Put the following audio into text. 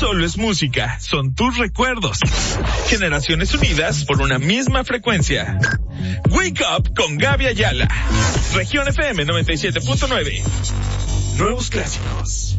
solo es música, son tus recuerdos. Generaciones unidas por una misma frecuencia. Wake Up con Gaby Ayala. Región FM 97.9. Nuevos clásicos.